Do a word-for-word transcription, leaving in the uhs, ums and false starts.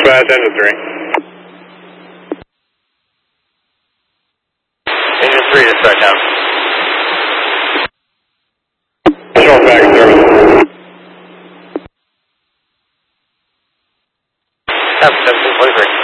Dispatch, engine three. Engine three to start down. Short back in service. seventeen forty-three.